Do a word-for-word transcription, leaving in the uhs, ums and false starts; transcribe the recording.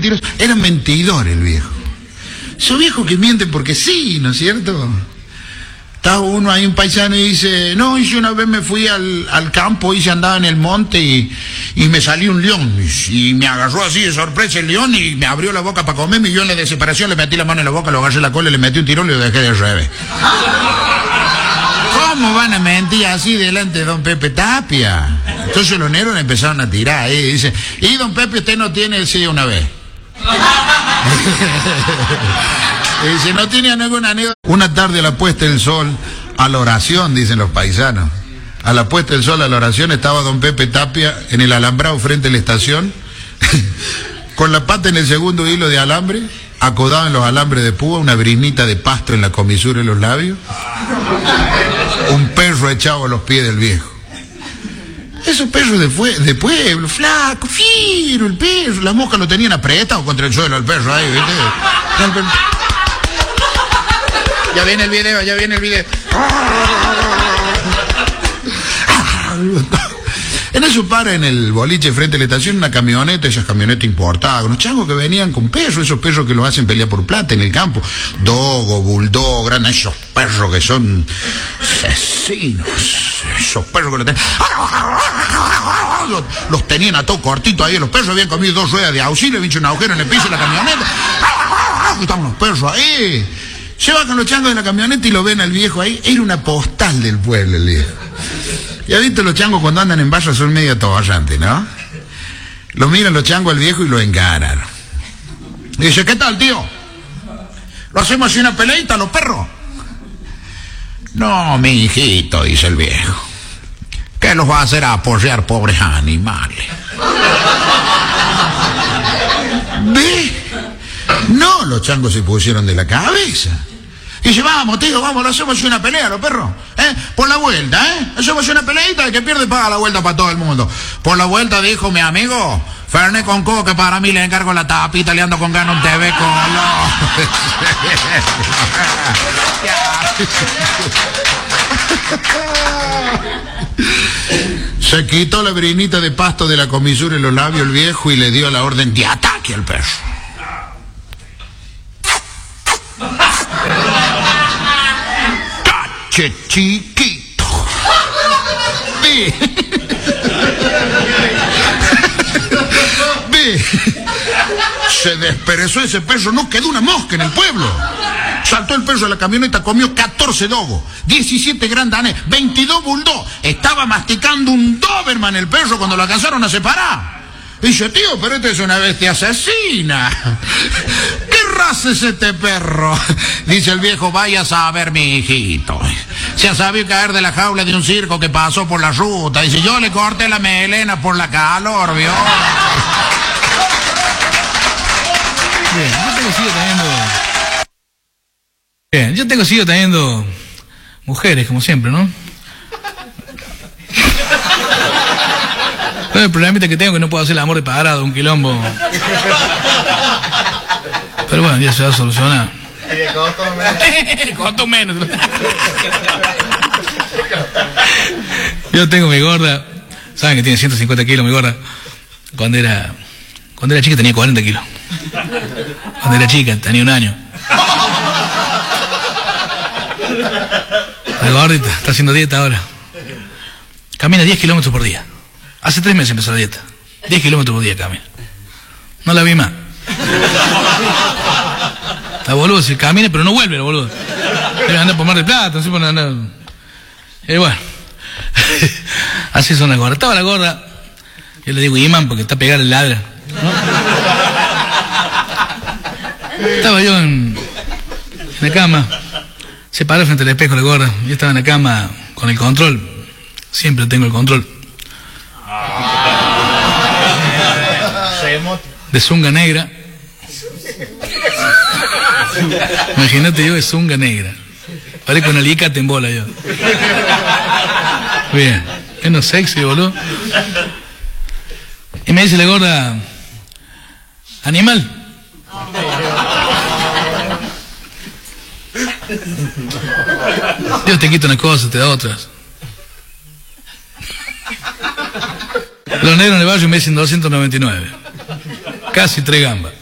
mentiroso. Era mentidor el viejo. Esos viejos que mienten porque sí, ¿no es cierto? Estaba uno ahí, un paisano, y dice, no, y yo una vez me fui al, al campo y se andaba en el monte y, y me salió un león. Y, y me agarró así de sorpresa el león y me abrió la boca para comerme. Y yo en la desesperación le metí la mano en la boca, lo agarré la cola, le metí un tirón y lo dejé de revés. ¿Cómo van a mentir así delante de don Pepe Tapia? Entonces los negros le empezaron a tirar ahí. Dice, y don Pepe, usted no tiene, sí, una vez. Dice, no tiene ninguna anécdota. Una tarde a la puesta del sol, a la oración, dicen los paisanos. A la puesta del sol, a la oración, estaba don Pepe Tapia en el alambrado frente a la estación, con la pata en el segundo hilo de alambre, acodado en los alambres de púa, una brisnita de pasto en la comisura de los labios, un perro echado a los pies del viejo. Esos perros de, de pueblo, flaco, fiero, el perro, las moscas lo tenían apretado contra el suelo, el perro ahí, ¿viste? El perro. Ya viene el video, ya viene el video. En eso para en el boliche frente a la estación una camioneta, esas camionetas importadas, unos changos que venían con perros, esos perros que los hacen pelear por plata en el campo. Dogo, bulldog, gran, esos perros que son asesinos, esos perros que los tenían, los, los tenían a todo cortito ahí, los perros habían comido dos ruedas de auxilio, habían hecho un agujero en el piso de la camioneta. Estaban los perros ahí. Se bajan los changos de la camioneta y lo ven al viejo ahí. Era una postal del pueblo el viejo. Ya viste, los changos cuando andan en barra son medio atoballantes, ¿no? Lo miran los changos al viejo y lo engaran. Y dice, ¿qué tal, tío? ¿Lo hacemos así una peleita, los perros? No, mi hijito, dice el viejo. ¿Qué los va a hacer a apoyar, pobres animales? ¿Ve? No, los changos se pusieron de la cabeza. Y dice, vamos, tío, vamos, lo hacemos una pelea, los perros. ¿Eh? Por la vuelta, ¿eh? Hacemos una peleita, el que pierde paga la vuelta para todo el mundo. Por la vuelta, dijo mi amigo, Fernet con coco, que para mí le encargo la tapita, le ando con ganas un T V color. Se quitó la brinita de pasto de la comisura en los labios el viejo y le dio la orden de ataque al perro. Che chiquito. Ve. Ve. Se desperezó ese perro, no quedó una mosca en el pueblo. Saltó el perro de la camioneta, comió catorce dogos, diecisiete Grand Danés, veintidós bulldog. Estaba masticando un Doberman el perro cuando lo alcanzaron a separar. Dice, tío, pero este es una bestia asesina. ¿Qué raza es este perro? Dice el viejo, vaya a saber, mi hijito. Se ha sabido caer de la jaula de un circo que pasó por la ruta. Dice, yo le corté la melena por la calor, ¿vio? Bien, yo tengo sigo teniendo... Bien, yo tengo sigo teniendo mujeres, como siempre, ¿no? Pero el problemita que tengo es que no puedo hacer el amor de parado, un quilombo. Pero bueno, ya se va a solucionar. Y costó menos. Costó menos. Yo tengo mi gorda, saben que tiene ciento cincuenta kilos mi gorda. Cuando era, cuando era chica tenía cuarenta kilos. Cuando era chica tenía un año. La gordita está haciendo dieta ahora. Camina diez kilómetros por día. Hace tres meses empezó la dieta. diez kilómetros por día camina. No la vi más. La boluda se camina, pero no vuelve la boluda. Debe andar por Mar del Plata, no sé por dónde andar. Y bueno. Así son las gordas. Estaba la gorda. Yo le digo imán porque está pegada el ladra, ¿no? Estaba yo en, en la cama. Se paró frente al espejo la gorda. Yo estaba en la cama con el control. Siempre tengo el control. De zunga negra. Imagínate yo de zunga negra. Parezco un alicate en bola yo. Bien. Es no sexy, boludo. Y me dice la gorda, animal. Dios te quita una cosa, te da otras. Los negros en el barrio me dicen doscientos noventa y nueve. Casi tres gambas.